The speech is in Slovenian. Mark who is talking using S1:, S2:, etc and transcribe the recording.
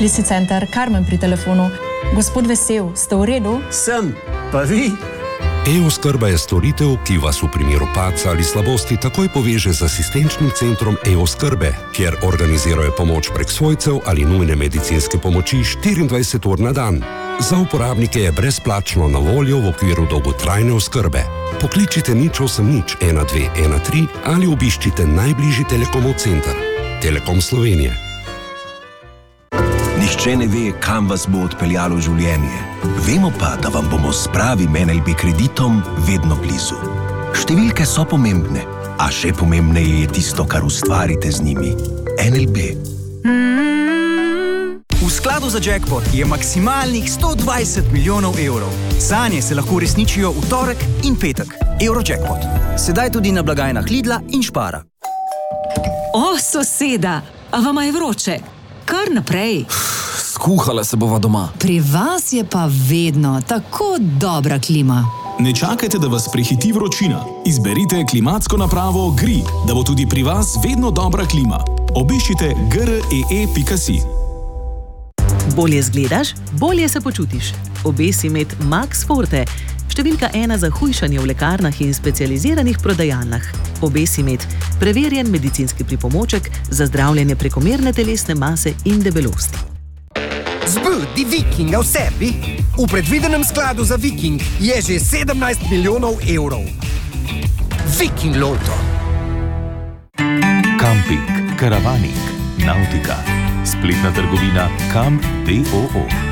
S1: Poklicni center, Karmen pri telefonu. Gospod Vesel, ste v redu?
S2: Sem, pa vi?
S3: E-oskrba je storitev, ki vas v primeru padca ali slabosti takoj poveže z asistenčnim centrom E-oskrbe, kjer organizirajo pomoč prek svojcev ali nujne medicinske pomoči 24 ur na dan. Za uporabnike je brezplačno na voljo v okviru dolgotrajne oskrbe. Pokličite 080 1213 ali obiščite najbližji Telekomov center. Telekom Slovenije.
S4: Nihče ne ve, kam vas bo odpeljalo življenje. Vemo pa, da vam bomo s pravim NLB kreditom vedno blizu. Številke so pomembne, a še pomembneje je tisto, kar ustvarite z njimi. NLB.
S5: V skladu za jackpot je maksimalnih 120 milijonov evrov. Sanje se lahko uresničijo v torek in petek. Eurojackpot. Sedaj tudi na blagajnah Lidla in Spara.
S6: O, soseda, a vama je vroče? Kar naprej.
S7: Skuhala se bova doma.
S6: Pri vas je pa vedno tako dobra klima.
S8: Ne čakajte, da vas prehiti vročina. Izberite klimatsko napravo GRI, da bo tudi pri vas vedno dobra klima. Obiščite gree.si.
S9: Bolje zgledaš, bolje se počutiš. Obesi med Max Forte, številka 1 za hujšanje v lekarnah in specializiranih prodajalnah. Obesi med, preverjen medicinski pripomoček za zdravljenje prekomerne telesne mase in debelosti.
S10: Zbudi Vikinga v sebi. V predvidenem skladu za Viking je že 17 milijonov evrov. Viking Lotto.
S11: Camping, karavaning, nautika. Spletna trgovina Camp.do.